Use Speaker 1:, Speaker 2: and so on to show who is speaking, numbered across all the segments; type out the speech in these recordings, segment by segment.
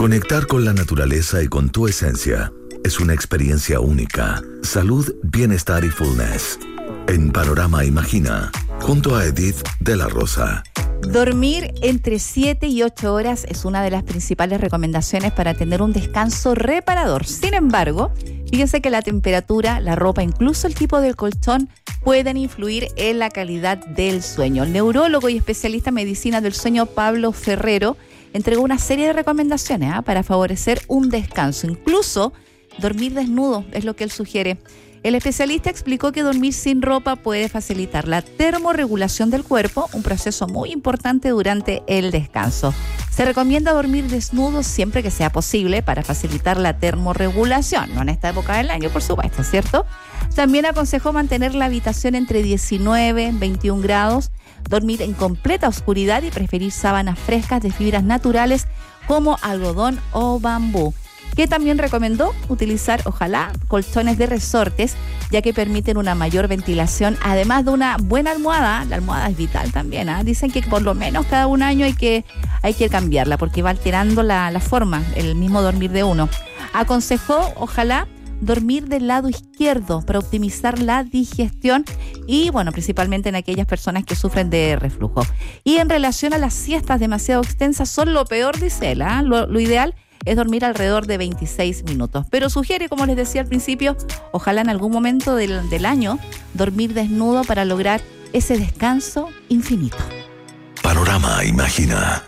Speaker 1: Conectar con la naturaleza y con tu esencia es una experiencia única. Salud, bienestar y fullness. En Panorama Imagina, junto a Edith de la Rosa.
Speaker 2: Dormir entre 7 y 8 horas es una de las principales recomendaciones para tener un descanso reparador. Sin embargo, fíjense que la temperatura, la ropa, incluso el tipo del colchón pueden influir en la calidad del sueño. El neurólogo y especialista en medicina del sueño Pablo Ferrero entregó una serie de recomendaciones para favorecer un descanso. Incluso dormir desnudo es lo que él sugiere. El especialista explicó que dormir sin ropa puede facilitar la termorregulación del cuerpo, un proceso muy importante durante el descanso. Se recomienda dormir desnudo siempre que sea posible para facilitar la termorregulación, no en esta época del año, por supuesto, ¿cierto? También aconsejó mantener la habitación entre 19 y 21 grados, dormir en completa oscuridad y preferir sábanas frescas de fibras naturales como algodón o bambú. Que también recomendó utilizar, ojalá, colchones de resortes, ya que permiten una mayor ventilación, además de una buena almohada. La almohada es vital también, Dicen que por lo menos cada un año hay que cambiarla, porque va alterando la forma, el mismo dormir de uno. Aconsejó, ojalá, dormir del lado izquierdo para optimizar la digestión y, bueno, principalmente en aquellas personas que sufren de reflujo. Y en relación a las siestas demasiado extensas, son lo peor, dice él, Lo ideal es dormir alrededor de 26 minutos. Pero sugiere, como les decía al principio, ojalá en algún momento del año dormir desnudo para lograr ese descanso infinito.
Speaker 1: Panorama Imagina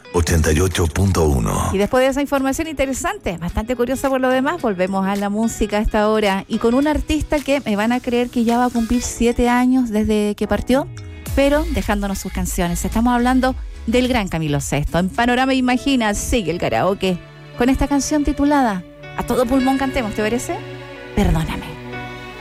Speaker 1: 88.1.
Speaker 2: Y después de esa información interesante, bastante curiosa por lo demás, volvemos a la música a esta hora y con un artista que me van a creer que ya va a cumplir 7 años desde que partió, pero dejándonos sus canciones. Estamos hablando del gran Camilo Sesto. En Panorama Imagina sigue el karaoke con esta canción titulada A todo pulmón cantemos, ¿te parece? Perdóname.